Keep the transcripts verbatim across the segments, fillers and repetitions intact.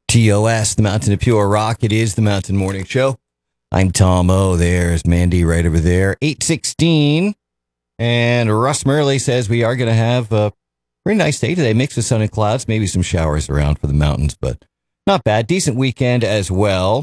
T O S, the Mountain of Pure Rock. It is the Mountain Morning Show. I'm Tom O. There's Mandy right over there. eight sixteen. And Russ Murley says we are going to have a pretty nice day today. Mix of sun and clouds. Maybe some showers around for the mountains, but not bad. Decent weekend as well.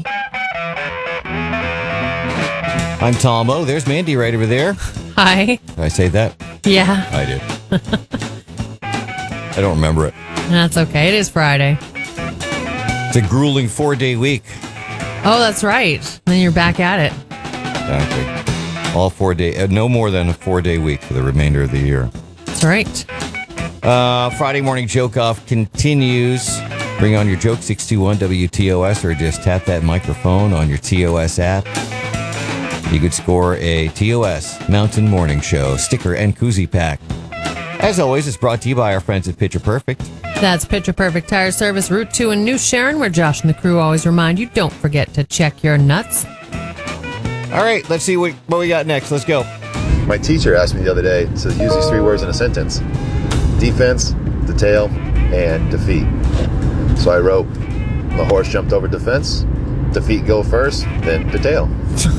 I'm Tom O. There's Mandy right over there. Hi. Did I say that? Yeah. I did. I don't remember it. That's okay. It is Friday. It's a grueling four-day week. Oh, that's right. Then you're back at it. Exactly. All four day, uh, no more than a four-day week for the remainder of the year. That's right. Uh, Friday morning joke off continues. Bring on your joke, six two one W T O S, or just tap that microphone on your T O S app. You could score a T O S Mountain Morning Show sticker and koozie pack. As always, it's brought to you by our friends at Picture Perfect. That's Picture Perfect Tire Service, Route two in New Sharon, where Josh and the crew always remind you, don't forget to check your nuts. All right, let's see what, what we got next. Let's go. My teacher asked me the other day to use these three words in a sentence: defense, detail, and defeat. So I wrote, the horse jumped over defense, defeat go first, then detail.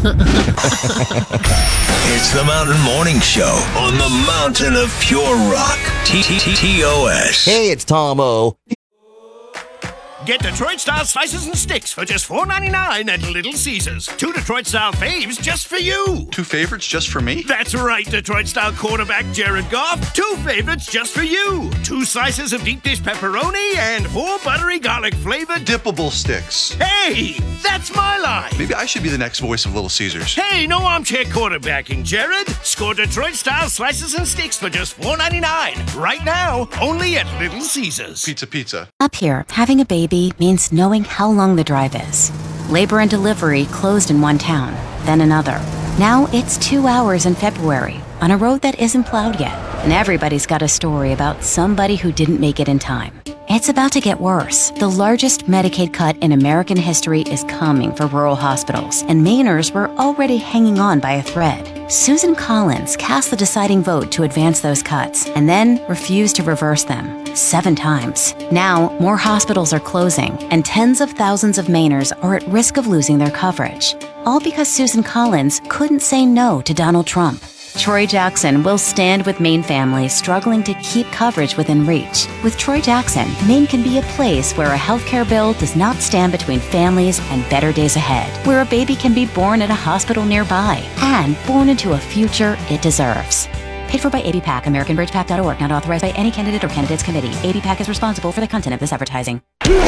It's the Mountain Morning Show on the Mountain of Pure Rock. T T T O S. Hey, it's Tom O. Get Detroit-style slices and sticks for just four ninety-nine at Little Caesars. Two Detroit-style faves just for you. Two favorites just for me? That's right, Detroit-style quarterback Jared Goff. Two favorites just for you. Two slices of deep dish pepperoni and four buttery garlic-flavored Dippable sticks. Hey, that's my line. Maybe I should be the next voice of Little Caesars. Hey, no armchair quarterbacking, Jared. Score Detroit-style slices and sticks for just four ninety-nine. Right now, only at Little Caesars. Pizza, pizza. Up here, having a baby means knowing how long the drive is. Labor and delivery closed in one town, then another. Now it's two hours in February on a road that isn't plowed yet. And everybody's got a story about somebody who didn't make it in time. It's about to get worse. The largest Medicaid cut in American history is coming for rural hospitals, and Mainers were already hanging on by a thread. Susan Collins cast the deciding vote to advance those cuts, and then refused to reverse them, seven times. Now, more hospitals are closing, and tens of thousands of Mainers are at risk of losing their coverage. All because Susan Collins couldn't say no to Donald Trump. Troy Jackson will stand with Maine families struggling to keep coverage within reach. With Troy Jackson, Maine can be a place where a healthcare bill does not stand between families and better days ahead, where a baby can be born at a hospital nearby and born into a future it deserves. Paid for by A B PAC, American Bridge Pac dot org, not authorized by any candidate or candidates committee. A B PAC is responsible for the content of this advertising.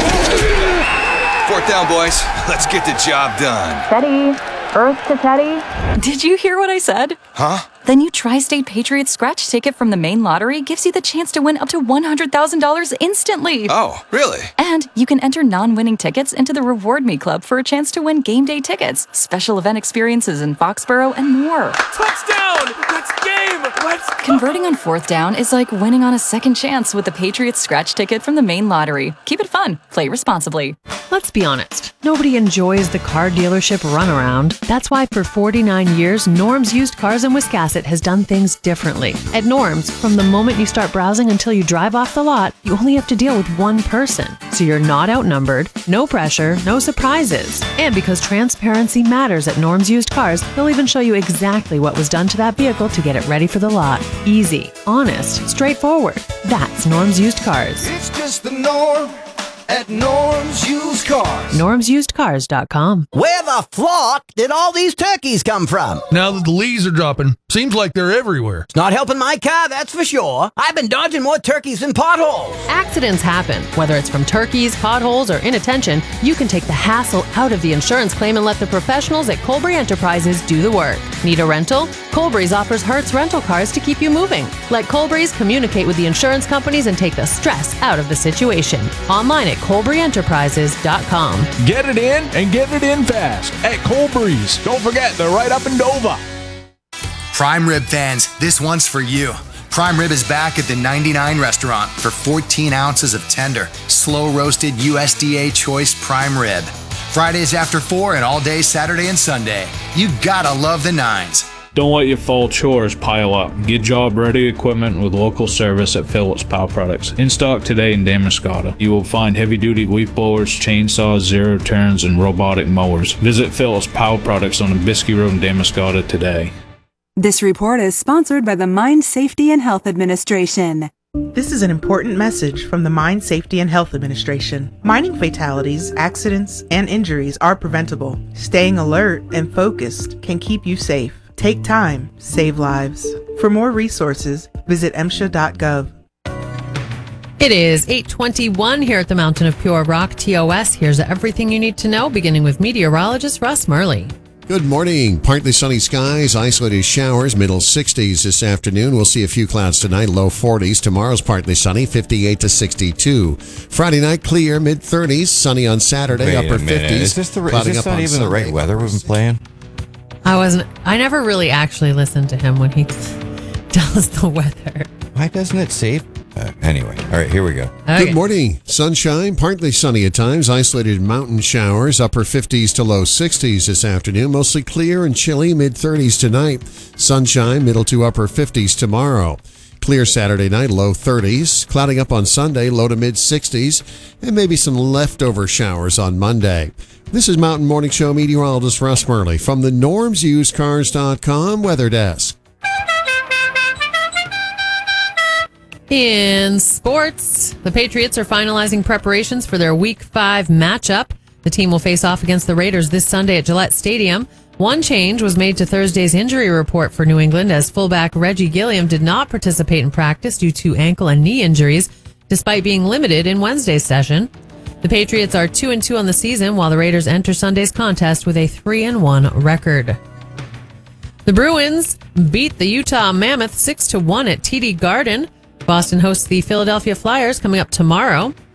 Fourth down, boys. Let's get the job done. Teddy. Earth to Teddy. Did you hear what I said? Huh? The new Tri-State Patriots scratch ticket from the Maine Lottery gives you the chance to win up to one hundred thousand dollars instantly. Oh, really? And you can enter non-winning tickets into the Reward Me Club for a chance to win game day tickets, special event experiences in Foxborough, and more. Touchdown! Let's game! Let's go! Converting on fourth down is like winning on a second chance with the Patriots scratch ticket from the Maine Lottery. Keep it fun. Play responsibly. Let's be honest. Nobody enjoys the car dealership runaround. That's why for forty-nine years, Norm's Used Cars in Wiscasset has done things differently. At Norm's, from the moment you start browsing until you drive off the lot, you only have to deal with one person. So you're not outnumbered, no pressure, no surprises. And because transparency matters at Norm's Used Cars, they'll even show you exactly what was done to that vehicle to get it ready for the lot. Easy, honest, straightforward. That's Norm's Used Cars. It's just the norm at Norm's Used Cars. norms used cars dot com. Where the flock did all these turkeys come from? Now that the leaves are dropping, seems like they're everywhere. It's not helping my car, that's for sure. I've been dodging more turkeys than potholes. Accidents happen. Whether it's from turkeys, potholes, or inattention, you can take the hassle out of the insurance claim and let the professionals at Colbury Enterprises do the work. Need a rental? Colbury's offers Hertz rental cars to keep you moving. Let Colbury's communicate with the insurance companies and take the stress out of the situation. Online at colbury enterprises dot com. Get it in and get it in fast at Colbury's. Don't forget, they're right up in Dover. Prime Rib fans, this one's for you. Prime Rib is back at the ninety-nine restaurant for fourteen ounces of tender, slow-roasted U S D A choice prime rib. Fridays after four and all day Saturday and Sunday. You gotta love the nines. Don't let your fall chores pile up. Get job-ready equipment with local service at Phillips Power Products. In stock today in Damariscotta. You will find heavy-duty leaf blowers, chainsaws, zero-turns, and robotic mowers. Visit Phillips Power Products on Bisky Road in Damariscotta today. This report is sponsored by the Mine Safety and Health Administration. This is an important message from the Mine Safety and Health Administration. Mining fatalities, accidents, and injuries are preventable. Staying alert and focused can keep you safe. Take time, save lives. For more resources, visit M S H A dot gov. It is eight twenty-one here at the Mountain of Pure Rock, T O S. Here's everything you need to know, beginning with meteorologist Russ Murley. Good morning. Partly sunny skies, isolated showers, middle sixties this afternoon. We'll see a few clouds tonight, low forties. Tomorrow's partly sunny, fifty-eight to sixty-two. Friday night, clear, mid thirties. Sunny on Saturday, Wait upper a minute. fifties. Is this, the, is clouding this up not on even the Sunday. right weather we've been playing? I wasn't, I never really actually listened to him when he tells the weather. Why doesn't it save? Uh, anyway, all right, here we go. Okay. Good morning. Sunshine, partly sunny at times, isolated mountain showers, upper fifties to low sixties this afternoon, mostly clear and chilly, mid thirties tonight. Sunshine, middle to upper fifties tomorrow. Clear Saturday night, low thirties. Clouding up on Sunday, low to mid sixties, and maybe some leftover showers on Monday. This is Mountain Morning Show meteorologist Russ Murley from the norms used cars dot com weather desk. In sports, the Patriots are finalizing preparations for their Week five matchup. The team will face off against the Raiders this Sunday at Gillette Stadium. One change was made to Thursday's injury report for New England, as fullback Reggie Gilliam did not participate in practice due to ankle and knee injuries, despite being limited in Wednesday's session. The Patriots are two and two on the season, while the Raiders enter Sunday's contest with a three and one record. The Bruins beat the Utah Mammoth six to one at T D Garden. Boston hosts the Philadelphia Flyers coming up tomorrow.